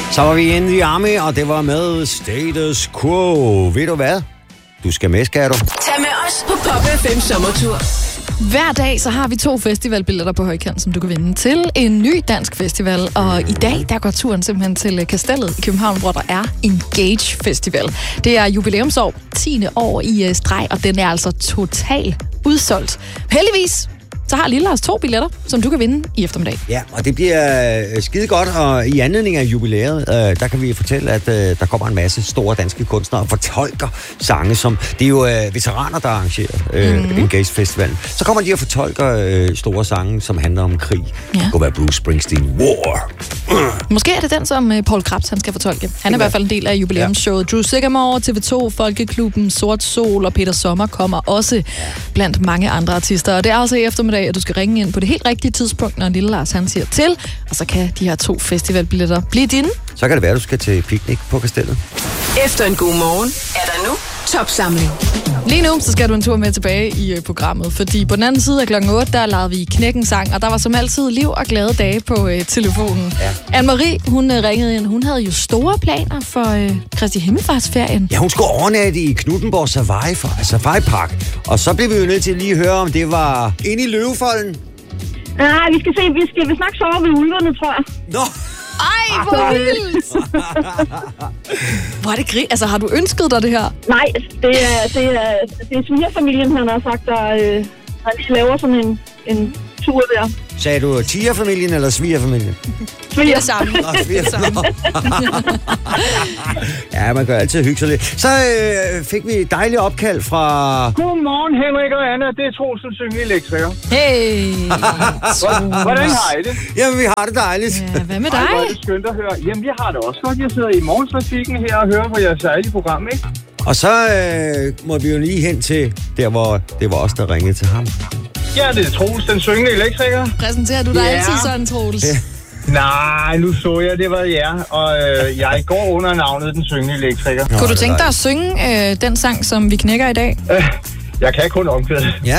Så var vi inde i Army, og det var med Status Quo. Ved du hvad? Du skal med, skal du? Tag med os på Pop FM Sommertur. Hver dag så har vi 2 festivalbilletter på højkant, som du kan vinde til en ny dansk festival. Og i dag, der går turen simpelthen til Kastellet i København, hvor der er Engage Festival. Det er jubilæumsår, 10. år i streg, og den er altså totalt udsolgt. Heldigvis så har Lille Lars 2 billetter, som du kan vinde i eftermiddag. Ja, og det bliver skide godt, og i anledning af jubilæet, der kan vi fortælle, at der kommer en masse store danske kunstnere og fortolker sange, som det er jo veteraner, der arrangerer Engage Festivalen. Så kommer de og fortolker store sange, som handler om krig. Ja. Det kunne være Bruce Springsteen, War. Måske er det den, som Paul Krebs han skal fortolke. Han er i hvert fald en del af jubilæumsshowet. Drew Sigamore, TV2, Folkeklubben, Sort Sol og Peter Sommer kommer også blandt mange andre artister. Og det er altså i eftermiddag, at du skal ringe ind på det helt rigtige tidspunkt, når Lille Lars han siger til. Og så kan de her 2 festivalbilletter blive dine. Så kan det være, at du skal til piknik på Kastellet. Efter en god morgen er der nu Topsamling. Lige nu, så skal du en tur med tilbage i programmet, fordi på den anden side af klokken 8, der lavede vi Knækken-sang, og der var som altid liv og glade dage på telefonen. Ja. Anne-Marie, hun ringede ind. Hun havde jo store planer for Kristi Himmelfartsferien. Ja, hun skulle overnatte i Knuthenborg Safari Park, og så blev vi jo nødt til lige at høre, om det var inde i Løvefolden. Nej, vi skal snakke sove ved ulverne, tror jeg. Nå! Ej, hvor vildt! Hvor er det grin? Altså, har du ønsket dig det her? Nej, det er svigerfamilien, han har sagt, der lige laver sådan en tur der. Sagde du tigerfamilien eller svigerfamilien? Det er det samme. Ja, man kan altid hygge sig lidt. Så fik vi et dejligt opkald fra... Godmorgen, Henrik og Anna. Det er Troelsen Synge Elektriker. Hey! Hvordan har I det? Jamen, vi har det dejligt. Ja, hvad med dig? Ej, hvor er det skønt at høre. Jamen, jeg har det også godt. Jeg sidder i morgentrafikken her og hører på jeres særlige program, ikke? Og så må vi jo lige hen til der, hvor det var os, der ringede til ham. Ja, det er Troels, den syngende elektriker. Præsenterer du dig altid sådan, Troels? Ja. Nej, nu så jeg, det var jer, og jeg går under navnet den syngende elektriker. Kunne du tænke dig at synge den sang, som vi knækker i dag? Jeg kan kun omkvæde. Ja,